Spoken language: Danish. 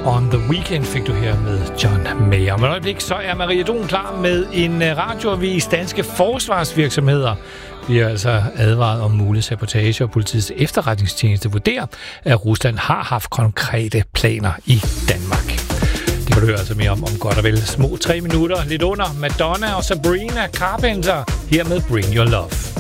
On the Weekend fik du her med John Mayer. Om et øjeblik så er Maria Don klar med en radioavis. Danske forsvarsvirksomheder bliver altså advaret om mulig sabotage, og politiets efterretningstjeneste vurderer, at Rusland har haft konkrete planer i Danmark. Det kan du høre altså mere om godt og vel små 3 minutter. Lidt under Madonna og Sabrina Carpenter her med Bring Your Love.